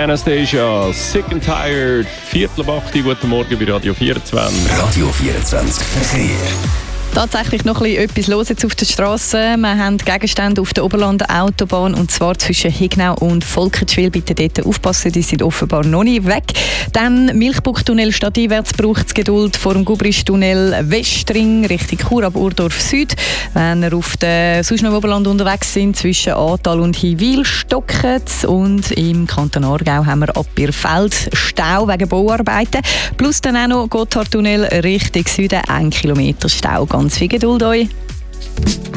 Anastasia, Sick and Tired, 7:45, guten Morgen bei Radio 24. Radio 24 Verkehr. Tatsächlich noch etwas los jetzt auf der Straße. Wir haben Gegenstände auf der Oberlander Autobahn, und zwar zwischen Hignau und Volkertschwil. Bitte dort aufpassen, die sind offenbar noch nicht weg. Dann Milchbuchtunnel stadteinwärts braucht es Geduld vor dem Gubristunnel Westring Richtung Chur ab Urdorf Süd. Wenn ihr auf der sonst noch Oberland unterwegs sind, zwischen Atal und Hiwil stockt. Und im Kanton Aargau haben wir ab Birfeld Stau wegen Bauarbeiten. Plus dann auch noch Gotthardtunnel Richtung Süden, 1 Kilometer Stau. Ganz viel Geduld euch.